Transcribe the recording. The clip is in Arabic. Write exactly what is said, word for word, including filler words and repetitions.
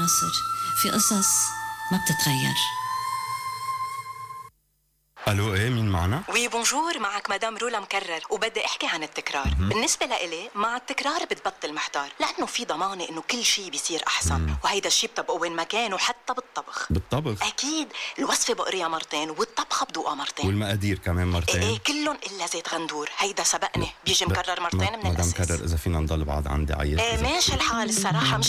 ناصر، في قصص ما بتتغير. الو، ايه مين معنا؟ وي بونجور، معك مدام رولا مكرر، وبدي احكي عن التكرار. م-م. بالنسبه لإلي مع التكرار بتبطل محتار، لانه في ضمانه انه كل شيء بيصير احسن. م-م. وهيدا الشيء بطبقه وين ما كان، وحتى بالطبخ. بالطبخ اكيد، الوصفه بقريها مرتين والطبخه بدوقها مرتين، والمقادير كمان مرتين. ايه, إيه كلهم الا زيت غندور، هيدا سبقني بيجي مكرر مرتين من مدام الاساس. كرر، اذا فينا نضل بعض عندي عيط. ايه ماشي الحال الصراحه، مش